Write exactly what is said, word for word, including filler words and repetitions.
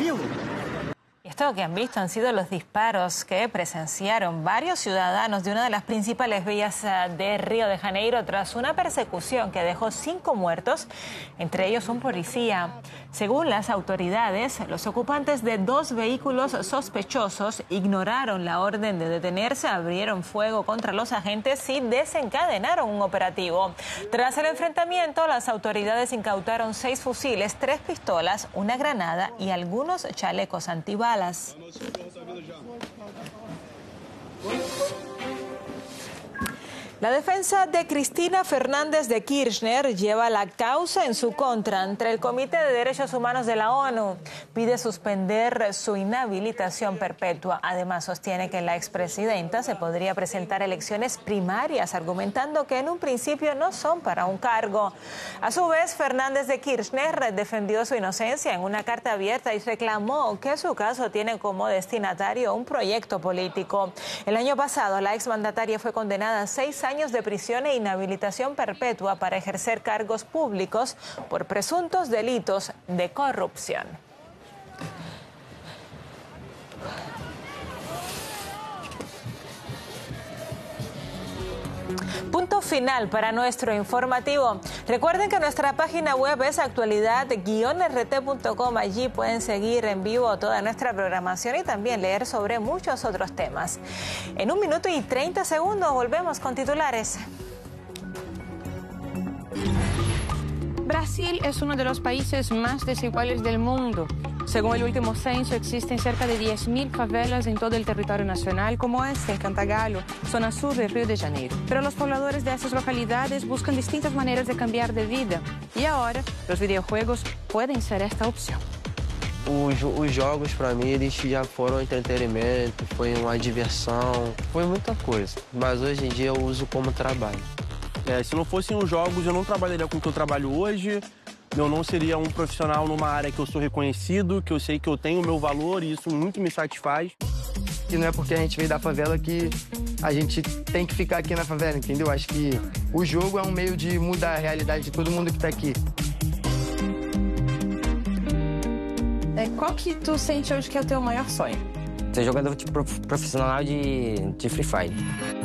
Brasil. Esto que han visto han sido los disparos que presenciaron varios ciudadanos de una de las principales vías de Río de Janeiro tras una persecución que dejó cinco muertos, entre ellos un policía. Según las autoridades, los ocupantes de dos vehículos sospechosos ignoraron la orden de detenerse, abrieron fuego contra los agentes y desencadenaron un operativo. Tras el enfrentamiento, las autoridades incautaron seis fusiles, tres pistolas, una granada y algunos chalecos antibalas. La defensa de Cristina Fernández de Kirchner lleva la causa en su contra ante el Comité de Derechos Humanos de la ONU. Pide suspender su inhabilitación perpetua. Además, sostiene que la expresidenta se podría presentar a elecciones primarias, argumentando que en un principio no son para un cargo. A su vez, Fernández de Kirchner defendió su inocencia en una carta abierta y reclamó que su caso tiene como destinatario un proyecto político. El año pasado, la exmandataria fue condenada a seis años de prisión e inhabilitación perpetua para ejercer cargos públicos por presuntos delitos de corrupción. Punto final para nuestro informativo. Recuerden que nuestra página web es actualidad guion r t punto com. Allí pueden seguir en vivo toda nuestra programación y también leer sobre muchos otros temas. En un minuto y treinta segundos volvemos con titulares. Brasil es uno de los países más desiguales del mundo. Según el último censo, existen cerca de diez mil favelas en todo el territorio nacional, como esta en Cantagalo, zona sur de Río de Janeiro. Pero los pobladores de esas localidades buscan distintas maneras de cambiar de vida. Y ahora, los videojuegos pueden ser esta opción. Os, os jogos, para mim, eles já foram entretenimento, foi uma diversão, foi muita coisa. Mas hoje em dia eu uso como trabalho. É, se não fossem os jogos, eu não trabalharia com o que eu trabalho hoje. Eu não seria um profissional numa área que eu sou reconhecido, que eu sei que eu tenho o meu valor e isso muito me satisfaz. E não é porque a gente veio da favela que a gente tem que ficar aqui na favela, entendeu? Acho que o jogo é um meio de mudar a realidade de todo mundo que está aqui. É, qual que tu sente hoje que é o teu maior sonho? Ser jogador de prof- profissional de, de Free Fire.